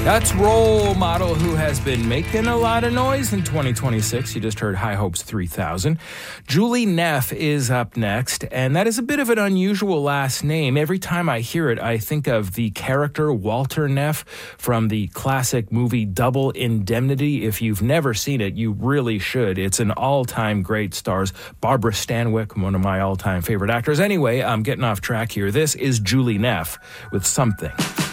That's role model who has been making a lot of noise in 2026. You just heard High Hopes 3000. Julie Neff is up next, and that is a bit of an unusual last name. Every time I hear it, I think of the character Walter Neff from the classic movie Double Indemnity. If you've never seen it, you really should. It's an all-time great. Stars Barbara Stanwyck, one of my all-time favorite actors. Anyway, I'm getting off track here. This is Julie Neff with Something.